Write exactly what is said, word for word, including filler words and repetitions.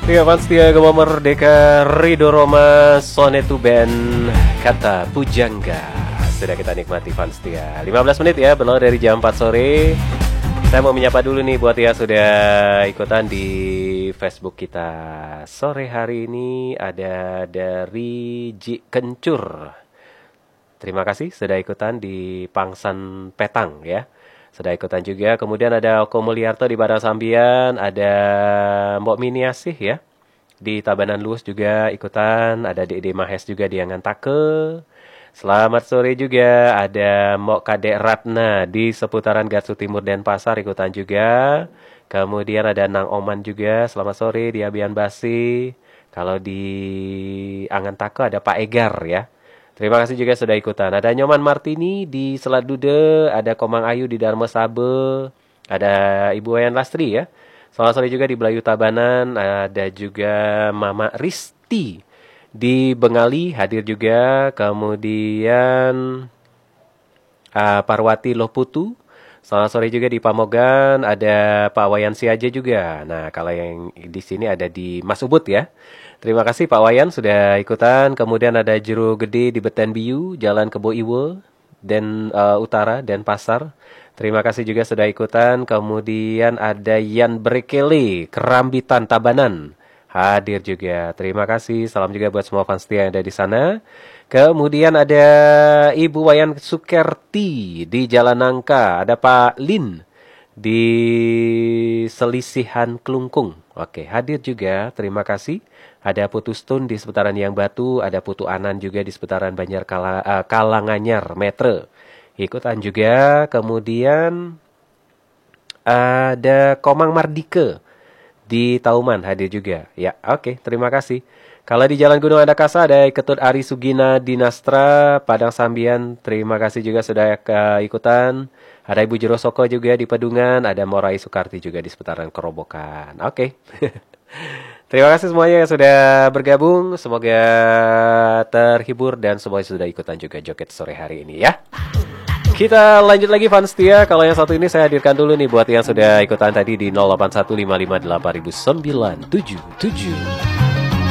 Iya, Fans Setia Gema Merdeka, Ridho Roma, Sonetu Band, Kata Pujangga. Sudah kita nikmati Fans Setia. lima belas menit ya, benar dari jam empat sore. Saya mau menyapa dulu nih buat ya sudah ikutan di Facebook kita. Sore hari ini ada dari Ji Kencur. Terima kasih sudah ikutan di Pangsan Petang ya. Sudah ikutan juga. Kemudian ada Oko Mulyarto di Padang Sambian. Ada Mbok Miniasih ya. Di Tabanan Luas juga ikutan. Ada Dede Mahes juga di Angantake. Selamat sore juga. Ada Mbok Kadek Ratna di seputaran Gatsu Timur Denpasar ikutan juga. Kemudian ada Nang Oman juga. Selamat sore di Abian Basi. Kalau di Angantake ada Pak Egar ya. Terima kasih juga sudah ikutan. Ada Nyoman Martini di Selat Dude, ada Komang Ayu di Dharma Sabe, ada Ibu Wayan Lastri ya. Selamat sore juga di Belayu Tabanan, ada juga Mama Risti di Bengali hadir juga. Kemudian uh, Parwati Loputu. Selamat sore juga di Pamogan, ada Pak Wayan Siaja juga. Nah, kalau yang di sini ada di Mas Ubud ya. Terima kasih Pak Wayan sudah ikutan. Kemudian ada Jero Gede di Beten Biu, Jalan Kebo Iwo, dan uh, Utara, Denpasar. Terima kasih juga sudah ikutan. Kemudian ada Yan Brekele, Kerambitan Tabanan. Hadir juga. Terima kasih. Salam juga buat semua fans setia yang ada di sana. Kemudian ada Ibu Wayan Sukerti di Jalan Nangka. Ada Pak Lin di Selisihan Kelungkung. Oke, hadir juga. Terima kasih. Ada Putu Stun di seputaran Yang Batu. Ada Putu Anan juga di seputaran Banjar Kala, uh, Kalanganyar, Metre. Ikutan juga. Kemudian ada Komang Mardike di Tauman hadir juga. Ya, oke. Terima kasih. Kalau di Jalan Gunung Adakasa ada Ketut Ari Sugina di Nastra, Padang Sambian. Terima kasih juga sudah uh, ikutan. Ada Ibu Jerosoko juga di Pedungan. Ada Morai Sukarti juga di seputaran Kerobokan. Oke. Terima kasih semuanya yang sudah bergabung. Semoga terhibur dan semuanya sudah ikutan juga joget sore hari ini ya. Kita lanjut lagi fans setia. Kalau yang satu ini saya hadirkan dulu nih buat yang sudah ikutan tadi di nol delapan satu lima lima delapan sembilan tujuh tujuh.